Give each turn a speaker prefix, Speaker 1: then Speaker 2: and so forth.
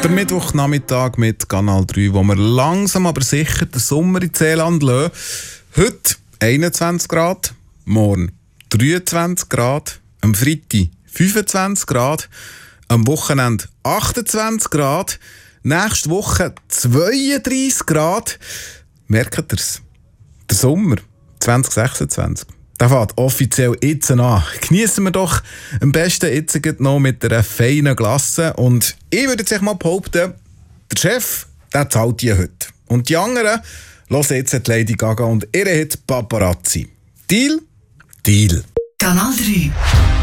Speaker 1: Der Mittwochnachmittag mit Kanal 3, wo wir langsam aber sicher den Sommer in Seeland lassen. Heute 21 Grad, morgen 23 Grad, am Freitag 25 Grad, am Wochenende 28 Grad, nächste Woche 32 Grad. Merkt ihr es? Der Sommer 2026. Der fährt offiziell jetzt an. Geniessen wir doch am besten jetzt noch mit einer feinen Glasse. Und ich würde jetzt mal behaupten, der Chef, der zahlt die heute. Und die anderen hören jetzt Lady Gaga und ihre Hit Paparazzi. Deal? Deal.
Speaker 2: Kanal 3.